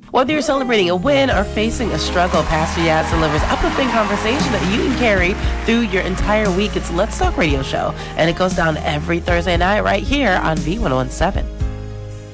Whether you're celebrating a win or facing a struggle, Pastor Yaz delivers uplifting conversation that you can carry through your entire week. It's Let's Talk Radio Show, and it goes down every Thursday night right here on V117.